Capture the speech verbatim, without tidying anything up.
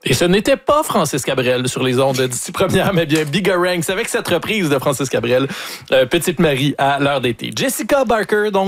Et ce n'était pas Francis Cabrel sur les ondes d'ici première, mais bien Bigoranx avec cette reprise de Francis Cabrel, euh, Petite Marie à l'heure d'été. Jessica Barker, donc.